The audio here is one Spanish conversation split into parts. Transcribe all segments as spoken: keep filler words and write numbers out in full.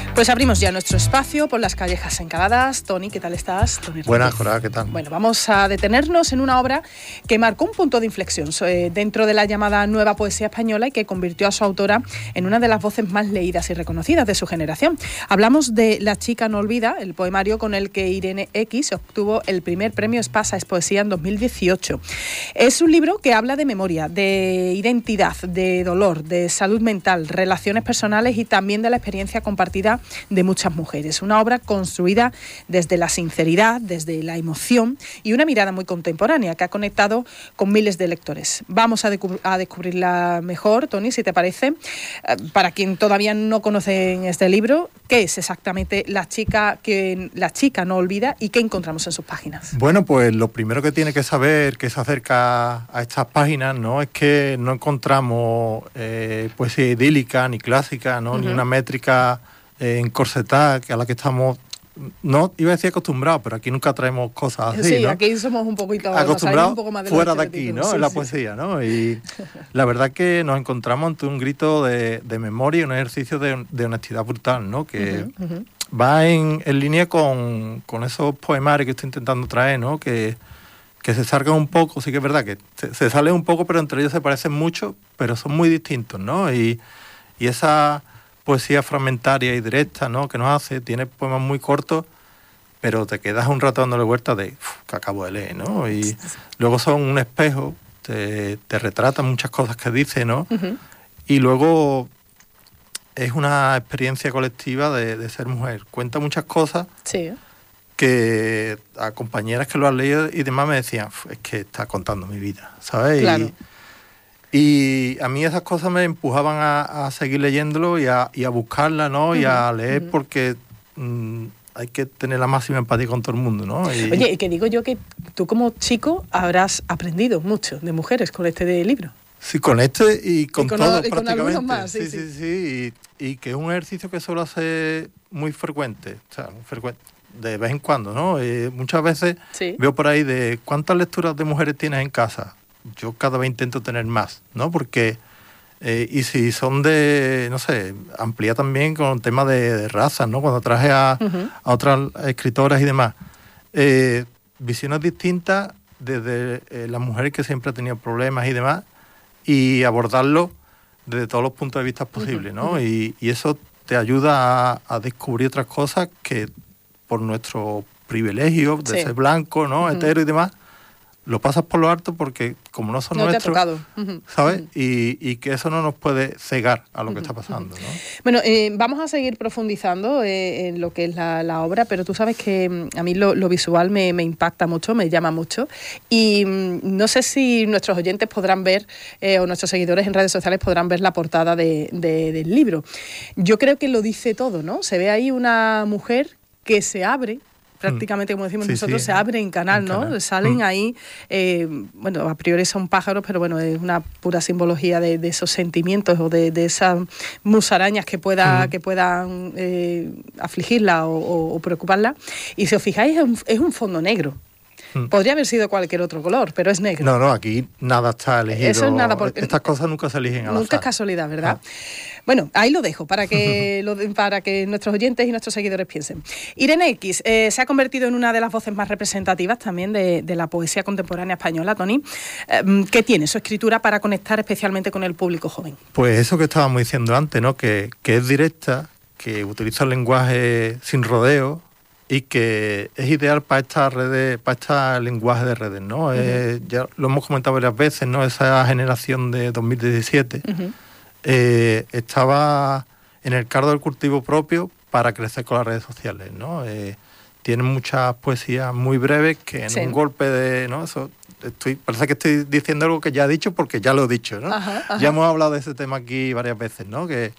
Pues abrimos ya nuestro espacio por las callejas encaladas. Tony, ¿qué tal estás? Tony Buenas, Cora, ¿qué tal? Bueno, vamos a detenernos en una obra que marcó un punto de inflexión eh, dentro de la llamada nueva poesía española y que convirtió a su autora en una de las voces más leídas y reconocidas de su generación. Hablamos de La chica no olvida, el poemario con el que Irene X obtuvo el primer premio Espasa Es Poesía en dos mil dieciocho. Es un libro que habla de memoria, de identidad, de dolor, de salud mental, relaciones personales y también de la experiencia compartida de muchas mujeres. Una obra construida desde la sinceridad, desde la emoción y una mirada muy contemporánea que ha conectado con miles de lectores. Vamos a, decu- a descubrirla mejor, Tony, si te parece. Eh, para quien todavía no conoce este libro, ¿qué es exactamente La chica que La chica no olvida y qué encontramos en sus páginas? Bueno, pues lo primero que tiene que saber que se acerca a estas páginas, ¿no?, es que no encontramos eh, poesía idílica ni clásica, ¿no?, uh-huh. ni una métrica Eh, encorsetada, que a la que estamos, no iba a decir acostumbrados, pero aquí nunca traemos cosas así, sí, ¿no? aquí somos un poquito acostumbrados, un poco más de fuera de aquí, ¿no? Sí, en la sí, poesía, sí. ¿no? Y la verdad que nos encontramos ante un grito de, de memoria y un ejercicio de, de honestidad brutal, ¿no? Que uh-huh, uh-huh. va en, en línea con, con esos poemarios que estoy intentando traer, ¿no? Que, que se salgan un poco, sí que es verdad que se, se salen un poco, pero entre ellos se parecen mucho, pero son muy distintos, ¿no? Y, y esa poesía fragmentaria y directa, ¿no?, que nos hace, tiene poemas muy cortos, pero te quedas un rato dándole vueltas de uf, que acabo de leer, ¿no? Y luego son un espejo, te, te retratan muchas cosas que dice, ¿no? Uh-huh. Y luego es una experiencia colectiva de, de ser mujer. Cuenta muchas cosas sí. que a compañeras que lo han leído y demás me decían, es que está contando mi vida, ¿sabes? Claro. Y, Y a mí esas cosas me empujaban a, a seguir leyéndolo y a, y a buscarla, ¿no? Uh-huh. Y a leer uh-huh. porque mmm, hay que tener la máxima empatía con todo el mundo, ¿no? Y... Oye, que digo yo que tú como chico habrás aprendido mucho de mujeres con este de libro. Sí, con este y con, y con todos y prácticamente. Con algunos más, sí, sí, sí, sí. sí. Y, y que es un ejercicio que suelo hacer muy frecuente, o sea, muy frecuente, de vez en cuando, ¿no? Y muchas veces sí. veo por ahí de cuántas lecturas de mujeres tienes en casa. Yo cada vez intento tener más, ¿no? Porque, eh, y si son de, no sé, amplía también con el tema de, de razas, ¿no? Cuando traje a, uh-huh. a otras escritoras y demás. Eh, visiones distintas desde eh, las mujeres que siempre han tenido problemas y demás, y abordarlo desde todos los puntos de vista posibles, ¿no? Uh-huh. Y, y eso te ayuda a, a descubrir otras cosas que por nuestro privilegio de sí. ser blanco, ¿no? Uh-huh. hetero y demás, lo pasas por lo alto porque como no son no nuestros, te ha tocado. Uh-huh. ¿sabes? Uh-huh. Y, y que eso no nos puede cegar a lo uh-huh. que está pasando, ¿no? Bueno, eh, vamos a seguir profundizando eh, en lo que es la, la obra, pero tú sabes que a mí lo, lo visual me, me impacta mucho, me llama mucho, y mm, no sé si nuestros oyentes podrán ver, eh, o nuestros seguidores en redes sociales podrán ver la portada de, de, del libro. Yo creo que lo dice todo, ¿no? Se ve ahí una mujer que se abre, prácticamente, como decimos sí, nosotros, sí, se abre en canal, en ¿no? Canal. Salen mm. ahí, eh, bueno, a priori son pájaros, pero bueno, es una pura simbología de, de esos sentimientos o de, de esas musarañas que, pueda, mm. que puedan eh, afligirla o, o, o preocuparla. Y si os fijáis, es un, es un fondo negro. Mm. Podría haber sido cualquier otro color, pero es negro. No, no, aquí nada está elegido. Eso es nada porque estas cosas nunca se eligen al azar. Nunca es casualidad, ¿verdad? Ah. Bueno, ahí lo dejo para que, lo, para que nuestros oyentes y nuestros seguidores piensen. Irene X eh, se ha convertido en una de las voces más representativas también de, de la poesía contemporánea española, Tony. Eh, ¿Qué tiene su escritura para conectar especialmente con el público joven? Pues eso que estábamos diciendo antes, ¿no? Que, que es directa, que utiliza el lenguaje sin rodeo y que es ideal para estas redes, para este lenguaje de redes, ¿no? Uh-huh. Eh, ya lo hemos comentado varias veces, ¿no? Esa generación de dos mil diecisiete uh-huh. eh, estaba en el cardo del cultivo propio para crecer con las redes sociales, ¿no? Eh, tienen muchas poesías muy breves que en sí. un golpe de, ¿no? Eso, estoy, parece que estoy diciendo algo que ya he dicho porque ya lo he dicho, ¿no? Ajá, ajá. Ya hemos hablado de ese tema aquí varias veces, ¿no? Que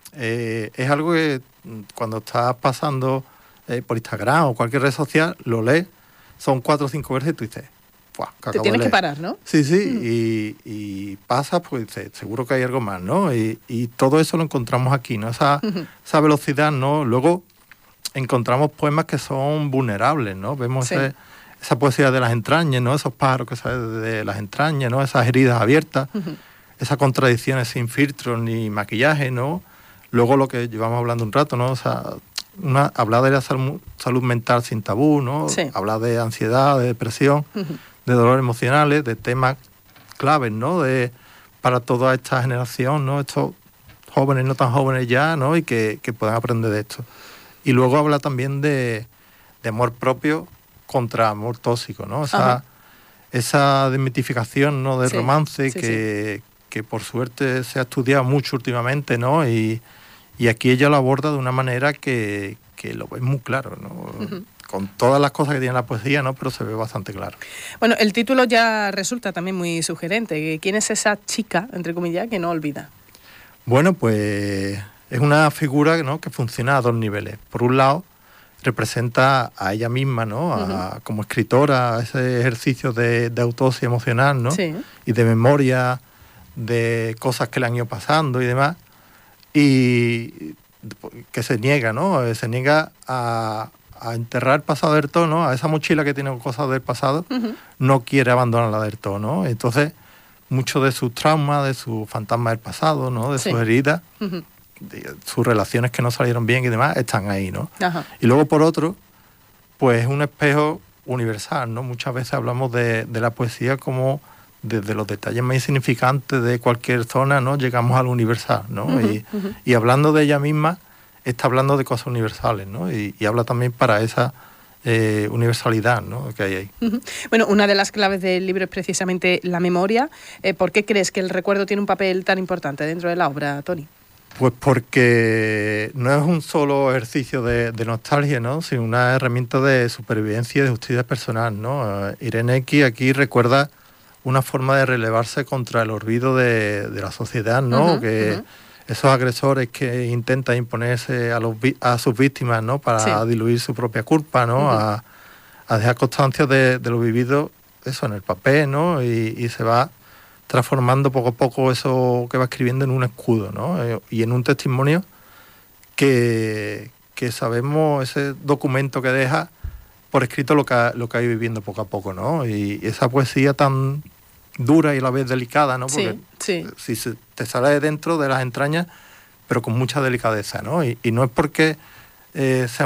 eh, es algo que cuando estás pasando Eh, por Instagram o cualquier red social, lo lees, son cuatro o cinco versos y tú dices, ¡buah! Que te tienes que parar, ¿no? Sí, sí, mm. y, y pasas, pues dices, seguro que hay algo más, ¿no? Y, y todo eso lo encontramos aquí, ¿no? Esa, uh-huh. esa velocidad, ¿no? Luego encontramos poemas que son vulnerables, ¿no? Vemos sí. ese, esa poesía de las entrañas, ¿no? Esos pájaros que salen de las entrañas, ¿no? Esas heridas abiertas, uh-huh. esas contradicciones sin filtros ni maquillaje, ¿no? Luego lo que llevamos hablando un rato, ¿no? O sea, una, hablar de la salud, salud mental sin tabú, ¿no? Sí. Hablar de ansiedad, de depresión, uh-huh. de dolores emocionales, de temas claves, ¿no? De, para toda esta generación, ¿no? Estos jóvenes, no tan jóvenes ya, ¿no? Y que, que puedan aprender de esto. Y luego habla también de, de amor propio contra amor tóxico, ¿no? O sea, esa desmitificación, ¿no? De sí, romance sí, que, sí. que por suerte se ha estudiado mucho últimamente, ¿no? Y, y aquí ella lo aborda de una manera que, que lo ves muy claro, ¿no? Uh-huh. Con todas las cosas que tiene la poesía, ¿no? Pero se ve bastante claro. Bueno, el título ya resulta también muy sugerente. ¿Quién es esa chica, entre comillas, que no olvida? Bueno, pues es una figura, ¿no? Que funciona a dos niveles. Por un lado, representa a ella misma, ¿no? A, uh-huh. como escritora, a ese ejercicio de, de autopsia emocional, ¿no? Sí. Y de memoria de cosas que le han ido pasando y demás. Y que se niega, ¿no? Se niega a... a enterrar el pasado del todo, ¿no? A esa mochila que tiene cosas del pasado, uh-huh. no quiere abandonarla del todo, ¿no? Entonces, muchos de sus traumas, de sus fantasmas del pasado, ¿no? De sí. sus heridas, uh-huh. de sus relaciones que no salieron bien y demás, están ahí, ¿no? Uh-huh. Y luego, por otro, pues es un espejo universal, ¿no? Muchas veces hablamos de, de la poesía como desde los detalles más insignificantes de cualquier zona, ¿no? Llegamos al universal, ¿no? Uh-huh. Y, uh-huh. y hablando de ella misma, está hablando de cosas universales, ¿no? Y, y habla también para esa eh, universalidad, ¿no? Que hay ahí. Uh-huh. Bueno, una de las claves del libro es precisamente la memoria. Eh, ¿Por qué crees que el recuerdo tiene un papel tan importante dentro de la obra, Toni? Pues porque no es un solo ejercicio de, de nostalgia, ¿no? Sino una herramienta de supervivencia y de justicia personal, ¿no? Uh, Irene X aquí recuerda una forma de relevarse contra el olvido de, de la sociedad, ¿no? Uh-huh, que... Uh-huh. Esos agresores que intentan imponerse a, los, a sus víctimas, ¿no? Para sí. diluir su propia culpa, ¿no? Uh-huh. A, a dejar constancia de, de lo vivido, eso, en el papel, ¿no? Y, y se va transformando poco a poco eso que va escribiendo en un escudo, ¿no? Eh, y en un testimonio que, que sabemos, ese documento que deja por escrito lo que, lo que ha ido viviendo poco a poco, ¿no? Y, y esa poesía tan dura y a la vez delicada, ¿no? Porque sí, sí. si se te sale de dentro de las entrañas, pero con mucha delicadeza, ¿no? Y, y no es porque eh, sea